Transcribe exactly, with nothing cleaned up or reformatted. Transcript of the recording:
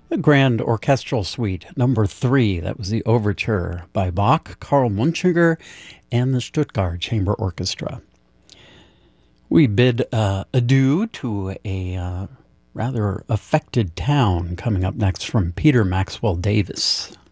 The Grand Orchestral Suite, number three. That was the overture by Bach, Karl Munchinger, and the Stuttgart Chamber Orchestra. We bid uh, adieu to a uh, rather affected town coming up next from Peter Maxwell Davis.